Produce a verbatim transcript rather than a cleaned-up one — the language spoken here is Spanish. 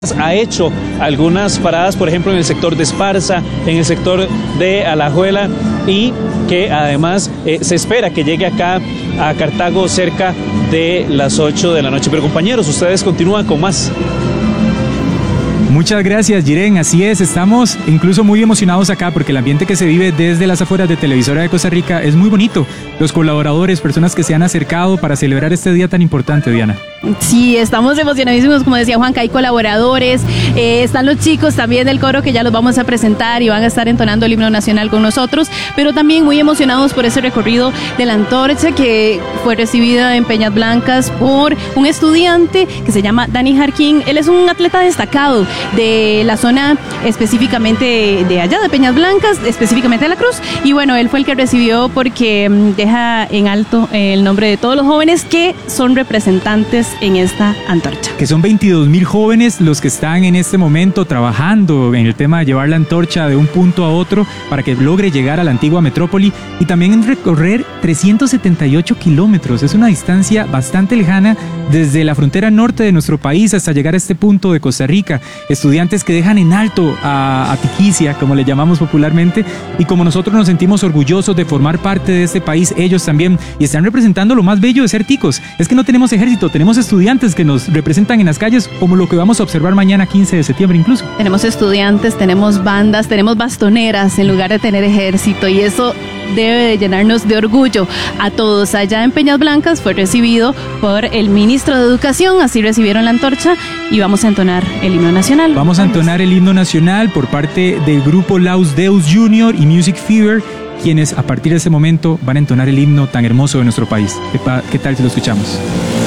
Ha hecho algunas paradas, por ejemplo, en el sector de Esparza, en el sector de Alajuela, y que además eh, se espera que llegue acá a Cartago cerca de las ocho de la noche. Pero compañeros, ustedes continúan con más. Muchas gracias, Jiren. Así es, estamos incluso muy emocionados acá porque el ambiente que se vive desde las afueras de Televisora de Costa Rica es muy bonito. Los colaboradores, personas que se han acercado para celebrar este día tan importante, Diana. Sí, estamos emocionadísimos, como decía Juanca, hay colaboradores, eh, están los chicos también del coro que ya los vamos a presentar y van a estar entonando el himno nacional con nosotros, pero también muy emocionados por ese recorrido de la antorcha que fue recibida en Peñas Blancas por un estudiante que se llama Dani Jarquín. Él es un atleta destacado de la zona específicamente de allá, de Peñas Blancas, específicamente de la Cruz, y bueno, él fue el que recibió porque deja en alto el nombre de todos los jóvenes que son representantes en esta antorcha. Que son veintidós mil jóvenes los que están en este momento trabajando en el tema de llevar la antorcha de un punto a otro para que logre llegar a la antigua metrópoli y también en recorrer trescientos setenta y ocho kilómetros. Es una distancia bastante lejana desde la frontera norte de nuestro país hasta llegar a este punto de Costa Rica. Estudiantes que dejan en alto a, a Tiquicia, como le llamamos popularmente, y como nosotros nos sentimos orgullosos de formar parte de este país, ellos también, y están representando lo más bello de ser ticos. Es que no tenemos ejército, tenemos estudiantes que nos representan en las calles, como lo que vamos a observar mañana quince de septiembre incluso. Tenemos estudiantes, tenemos bandas, tenemos bastoneras en lugar de tener ejército, y eso debe de llenarnos de orgullo a todos. Allá en Peñas Blancas fue recibido por el ministro de Educación, así recibieron la antorcha y vamos a entonar el himno nacional. Vamos a entonar el himno nacional por parte del grupo Laus Deus Junior y Music Fever, quienes a partir de ese momento van a entonar el himno tan hermoso de nuestro país. ¿Qué, qué tal si lo escuchamos?